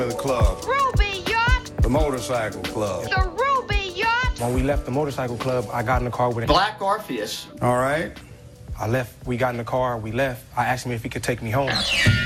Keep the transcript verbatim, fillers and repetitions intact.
The club. Ruby Yacht. The motorcycle club. The Ruby Yacht. When we left the motorcycle club, I got in the car with Black Orpheus. All right. I left. We got in the car. We left. I asked him if he could take me home.